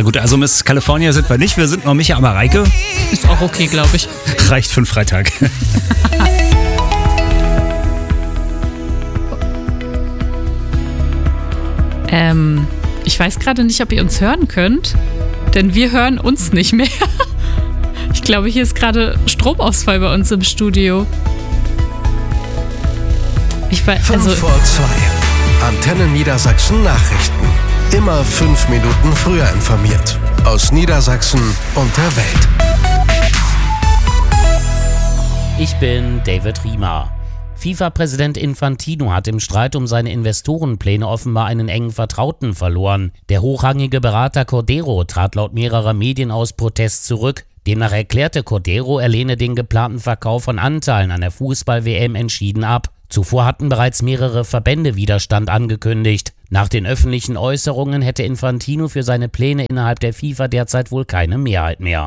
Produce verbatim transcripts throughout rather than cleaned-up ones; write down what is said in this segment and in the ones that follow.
gut, also Miss California sind wir nicht. Wir sind noch Micha und Mareike. Ist auch okay, glaube ich. Reicht für einen Freitag. ähm, ich weiß gerade nicht, ob ihr uns hören könnt, denn wir hören uns nicht mehr. Ich glaube, hier ist gerade Stromausfall bei uns im Studio. Ich weiß, also fünf vor zwei. Antenne Niedersachsen Nachrichten. Immer fünf Minuten früher informiert. Aus Niedersachsen und der Welt. Ich bin David Riemer. FIFA-Präsident Infantino hat im Streit um seine Investorenpläne offenbar einen engen Vertrauten verloren. Der hochrangige Berater Cordero trat laut mehrerer Medien aus Protest zurück. Demnach erklärte Cordero, er lehne den geplanten Verkauf von Anteilen an der Fußball-W M entschieden ab. Zuvor hatten bereits mehrere Verbände Widerstand angekündigt. Nach den öffentlichen Äußerungen hätte Infantino für seine Pläne innerhalb der FIFA derzeit wohl keine Mehrheit mehr.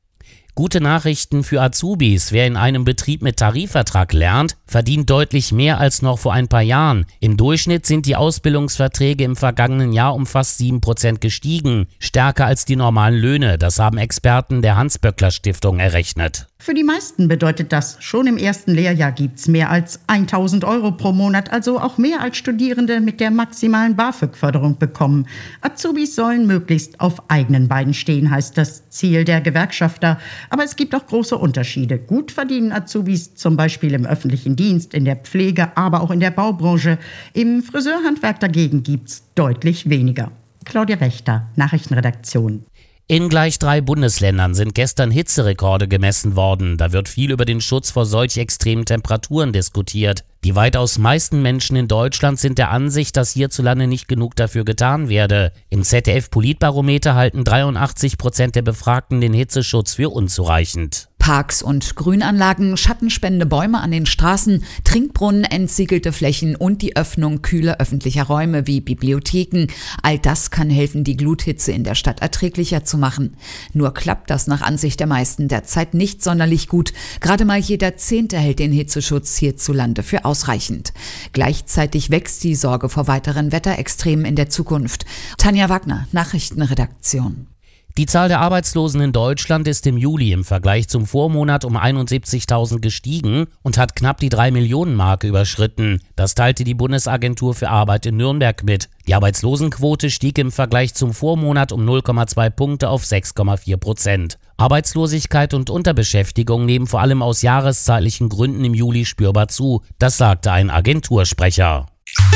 Gute Nachrichten für Azubis. Wer in einem Betrieb mit Tarifvertrag lernt, verdient deutlich mehr als noch vor ein paar Jahren. Im Durchschnitt sind die Ausbildungsverträge im vergangenen Jahr um fast sieben Prozent gestiegen. Stärker als die normalen Löhne. Das haben Experten der Hans-Böckler-Stiftung errechnet. Für die meisten bedeutet das, schon im ersten Lehrjahr gibt's mehr als tausend Euro pro Monat, also auch mehr als Studierende mit der maximalen BAföG-Förderung bekommen. Azubis sollen möglichst auf eigenen Beinen stehen, heißt das Ziel der Gewerkschafter. Aber es gibt auch große Unterschiede. Gut verdienen Azubis zum Beispiel im öffentlichen Dienst, in der Pflege, aber auch in der Baubranche. Im Friseurhandwerk dagegen gibt's deutlich weniger. Claudia Wächter, Nachrichtenredaktion. In gleich drei Bundesländern sind gestern Hitzerekorde gemessen worden. Da wird viel über den Schutz vor solch extremen Temperaturen diskutiert. Die weitaus meisten Menschen in Deutschland sind der Ansicht, dass hierzulande nicht genug dafür getan werde. Im Z D F-Politbarometer halten dreiundachtzig Prozent der Befragten den Hitzeschutz für unzureichend. Parks und Grünanlagen, schattenspendende Bäume an den Straßen, Trinkbrunnen, entsiegelte Flächen und die Öffnung kühler öffentlicher Räume wie Bibliotheken. All das kann helfen, die Gluthitze in der Stadt erträglicher zu machen. Nur klappt das nach Ansicht der meisten derzeit nicht sonderlich gut. Gerade mal jeder Zehnte hält den Hitzeschutz hierzulande für ausreichend. Gleichzeitig wächst die Sorge vor weiteren Wetterextremen in der Zukunft. Tanja Wagner, Nachrichtenredaktion. Die Zahl der Arbeitslosen in Deutschland ist im Juli im Vergleich zum Vormonat um einundsiebzigtausend gestiegen und hat knapp die drei Millionen Marke überschritten. Das teilte die Bundesagentur für Arbeit in Nürnberg mit. Die Arbeitslosenquote stieg im Vergleich zum Vormonat um null Komma zwei Punkte auf sechs Komma vier Prozent. Arbeitslosigkeit und Unterbeschäftigung nehmen vor allem aus jahreszeitlichen Gründen im Juli spürbar zu. Das sagte ein Agentursprecher.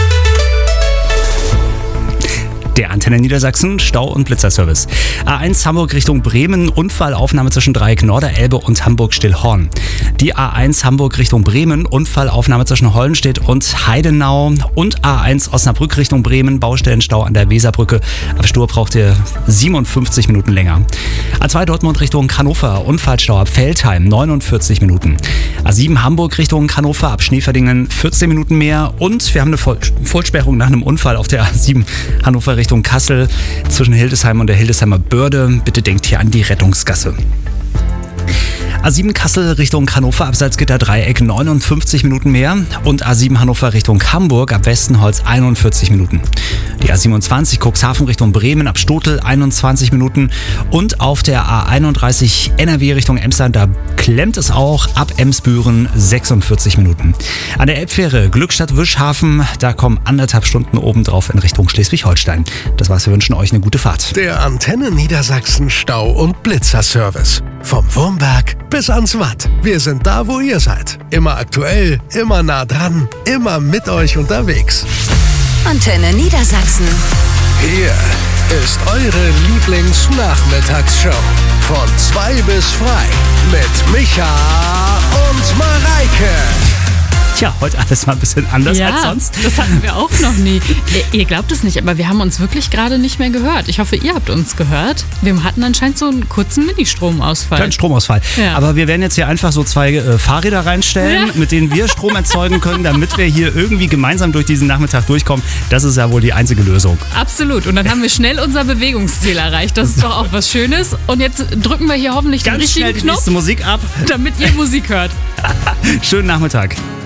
Der Antenne Niedersachsen Stau- und Blitzerservice. A eins Hamburg Richtung Bremen, Unfallaufnahme zwischen Dreieck Norderelbe und Hamburg-Stillhorn. Die A eins Hamburg Richtung Bremen, Unfallaufnahme zwischen Hollenstedt und Heidenau. Und A eins Osnabrück Richtung Bremen, Baustellenstau an der Weserbrücke. Ab Stur braucht ihr siebenundfünfzig Minuten länger. A zwei Dortmund Richtung Hannover, Unfallstau ab Veltheim, neunundvierzig Minuten. A sieben Hamburg Richtung Hannover, ab Schneeverdingen, vierzehn Minuten mehr. Und wir haben eine Voll- Vollsperrung nach einem Unfall auf der A sieben Hannover Richtung Kassel zwischen Hildesheim und der Hildesheimer Börde. Bitte denkt hier an die Rettungsgasse. A sieben Kassel Richtung Hannover ab Salzgitter-Dreieck neunundfünfzig Minuten mehr und A sieben Hannover Richtung Hamburg ab Westenholz einundvierzig Minuten. Die A siebenundzwanzig Cuxhaven Richtung Bremen ab Stotel einundzwanzig Minuten und auf der A einunddreißig N R W Richtung Emsland, da klemmt es auch ab Emsbüren sechsundvierzig Minuten. An der Elbfähre Glückstadt-Wischhafen, da kommen anderthalb Stunden obendrauf in Richtung Schleswig-Holstein. Das war's, wir wünschen euch eine gute Fahrt. Der Antenne Niedersachsen Stau- und Blitzerservice. Vom Wurmberg bis ans Watt. Wir sind da, wo ihr seid. Immer aktuell, immer nah dran, immer mit euch unterwegs. Antenne Niedersachsen. Hier ist eure Lieblingsnachmittagsshow. Von zwei bis frei. Mit Micha und Mareike. Tja, heute alles mal ein bisschen anders ja, als sonst. Das hatten wir auch noch nie. Ihr glaubt es nicht, aber wir haben uns wirklich gerade nicht mehr gehört. Ich hoffe, ihr habt uns gehört. Wir hatten anscheinend so einen kurzen Mini-Stromausfall. Kein Stromausfall. Ja. Aber wir werden jetzt hier einfach so zwei äh, Fahrräder reinstellen, ja. mit denen wir Strom erzeugen können, damit wir hier irgendwie gemeinsam durch diesen Nachmittag durchkommen. Das ist ja wohl die einzige Lösung. Absolut. Und dann haben wir schnell unser Bewegungsziel erreicht. Das ist doch auch was Schönes. Und jetzt drücken wir hier hoffentlich Ganz den richtigen schnell die Knopf, nächste Musik ab, damit ihr Musik hört. Schönen Nachmittag.